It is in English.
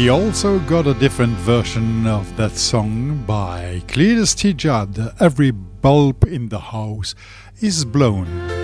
We also got a different version of that song by Cletus T. Judd, Every Bulb in the House is Blown.